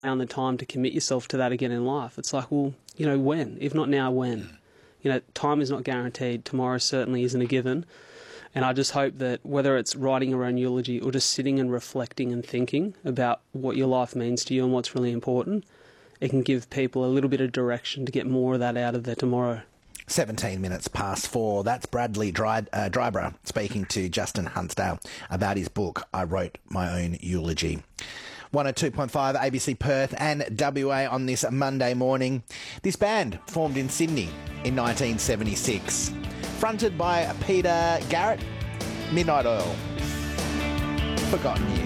on the time to commit yourself to that again in life. It's like, well, when? If not now, when? Time is not guaranteed. Tomorrow certainly isn't a given. And I just hope that whether it's writing your own eulogy or just sitting and reflecting and thinking about what your life means to you and what's really important, it can give people a little bit of direction to get more of that out of their tomorrow. 17 minutes past 4. That's Bradley Dryborough speaking to Justin Huntsdale about his book, I Wrote My Own Eulogy. 102.5 ABC Perth and WA on this Monday morning. This band formed in Sydney in 1976. Fronted by Peter Garrett, Midnight Oil. Forgotten Years.